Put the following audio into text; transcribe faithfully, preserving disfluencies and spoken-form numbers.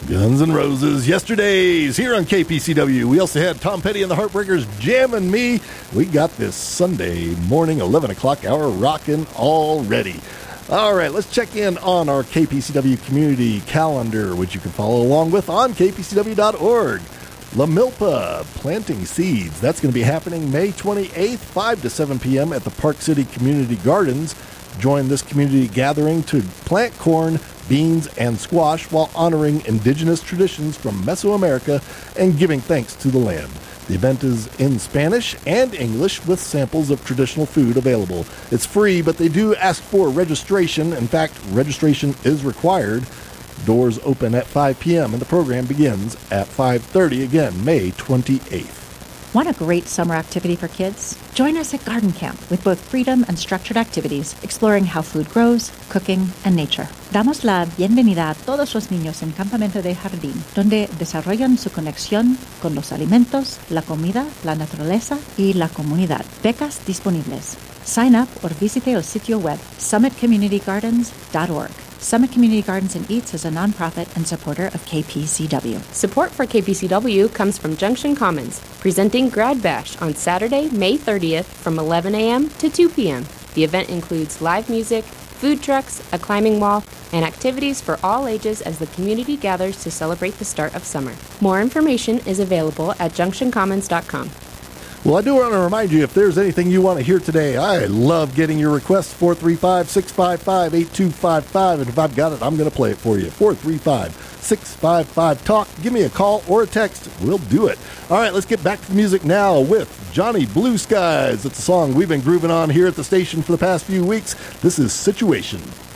Guns N' Roses, Yesterdays, here on K P C W. We also had Tom Petty and the Heartbreakers, Jammin' Me. We got this Sunday morning, eleven o'clock hour, rocking already. All right, let's check in on our K P C W community calendar, which you can follow along with on k p c w dot org. La Milpa, planting seeds. That's going to be happening May twenty-eighth, five to seven p.m. at the Park City Community Gardens. Join this community gathering to plant corn, beans, and squash while honoring indigenous traditions from Mesoamerica and giving thanks to the land. The event is in Spanish and English with samples of traditional food available. It's free, but they do ask for registration. In fact, registration is required. Doors open at five p.m. and the program begins at five thirty, again, May twenty-eighth. Want a great summer activity for kids? Join us at Garden Camp with both freedom and structured activities, exploring how food grows, cooking, and nature. Damos la bienvenida a todos los niños en Campamento de Jardín, donde desarrollan su conexión con los alimentos, la comida, la naturaleza y la comunidad. Becas disponibles. Sign up or visite el sitio web summit community gardens dot org. Summit Community Gardens and Eats is a nonprofit and supporter of K P C W. Support for K P C W comes from Junction Commons, presenting Grad Bash on Saturday, May thirtieth from eleven a.m. to two p.m. The event includes live music, food trucks, a climbing wall, and activities for all ages as the community gathers to celebrate the start of summer. More information is available at junction commons dot com. Well, I do want to remind you, if there's anything you want to hear today, I love getting your requests, four three five, six five five, eight two five five, and if I've got it, I'm going to play it for you. four three five, six five five, talk. Give me a call or a text. We'll do it. All right, let's get back to the music now with Johnny Blue Skies. It's a song we've been grooving on here at the station for the past few weeks. This is Situation.